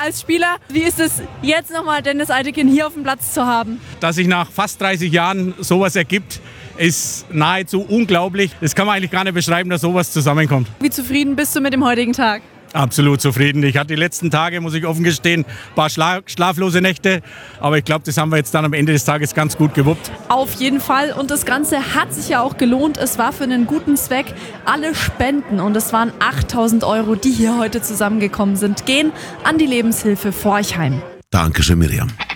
als Spieler. Wie ist es jetzt nochmal, Dennis Eitekin hier auf dem Platz zu haben? Dass sich nach fast 30 Jahren sowas ergibt, ist nahezu unglaublich. Das kann man eigentlich gar nicht beschreiben, dass sowas zusammenkommt. Wie zufrieden bist du mit dem heutigen Tag? Absolut zufrieden. Ich hatte die letzten Tage, muss ich offen gestehen, ein paar schlaflose Nächte. Aber ich glaube, das haben wir jetzt dann am Ende des Tages ganz gut gewuppt. Auf jeden Fall. Und das Ganze hat sich ja auch gelohnt. Es war für einen guten Zweck. Alle Spenden, und es waren 8.000 €, die hier heute zusammengekommen sind, gehen an die Lebenshilfe Forchheim. Dankeschön, Miriam.